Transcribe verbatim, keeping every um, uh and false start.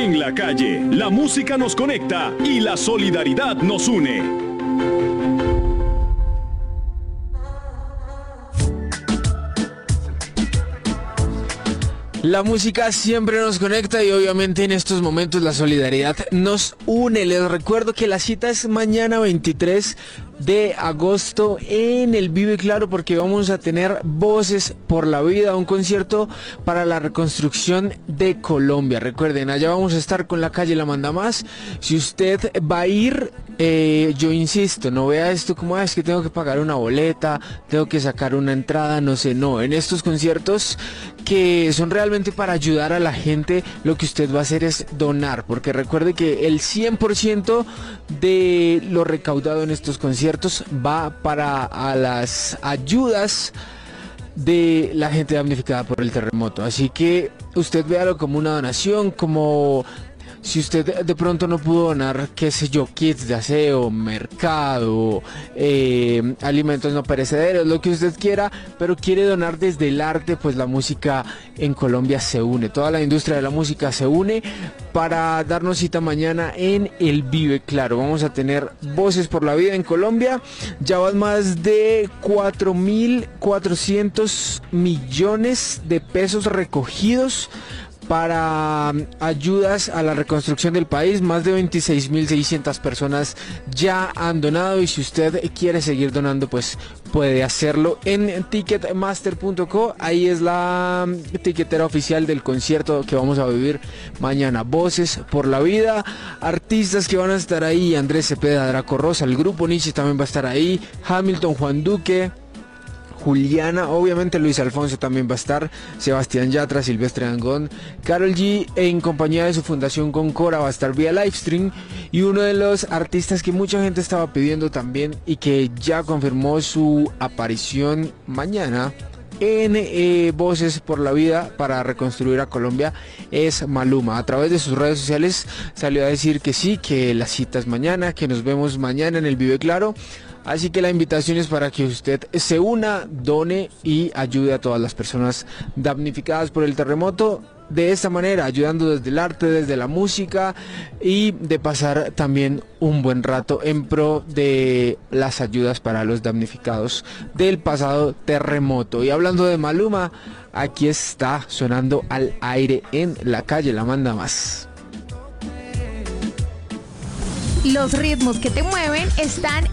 En la calle, la música nos conecta y la solidaridad nos une. La música siempre nos conecta y obviamente en estos momentos la solidaridad nos une. Les recuerdo que la cita es mañana veintitrés de agosto en el Vive Claro, porque vamos a tener Voces por la Vida, un concierto para la reconstrucción de Colombia. Recuerden, allá vamos a estar con La Calle La Manda Más. Si usted va a ir, eh, yo insisto, no vea esto como ah, es que tengo que pagar una boleta, tengo que sacar una entrada, no sé, no. En estos conciertos que son realmente para ayudar a la gente, lo que usted va a hacer es donar, porque recuerde que el cien por ciento de lo recaudado en estos conciertos va para a las ayudas de la gente damnificada por el terremoto. Así que usted véalo como una donación, como si usted de pronto no pudo donar, qué sé yo, kits de aseo, mercado, eh, alimentos no perecederos, lo que usted quiera, pero quiere donar desde el arte, pues la música en Colombia se une, toda la industria de la música se une para darnos cita mañana en el Vive Claro. Vamos a tener Voces por la Vida en Colombia. Ya van más de cuatro mil cuatrocientos millones de pesos recogidos para ayudas a la reconstrucción del país. Más de veintiséis mil seiscientas personas ya han donado, y si usted quiere seguir donando, pues puede hacerlo en ticketmaster punto co. Ahí es la tiquetera oficial del concierto que vamos a vivir mañana. Voces por la Vida, artistas que van a estar ahí: Andrés Cepeda, Draco Rosa, el grupo Nietzsche también va a estar ahí, Hamilton, Juan Duque, Juliana, obviamente Luis Alfonso también va a estar, Sebastián Yatra, Silvestre Dangond, Karol G en compañía de su fundación Concora va a estar vía livestream, y uno de los artistas que mucha gente estaba pidiendo también y que ya confirmó su aparición mañana en eh, Voces por la Vida para reconstruir a Colombia es Maluma. A través de sus redes sociales salió a decir que sí, que la cita es mañana, que nos vemos mañana en el Vive Claro. Así que la invitación es para que usted se una, done y ayude a todas las personas damnificadas por el terremoto. De esta manera, ayudando desde el arte, desde la música, y de pasar también un buen rato en pro de las ayudas para los damnificados del pasado terremoto. Y hablando de Maluma, aquí está sonando al aire en La Calle La Manda Más. Los ritmos que te mueven están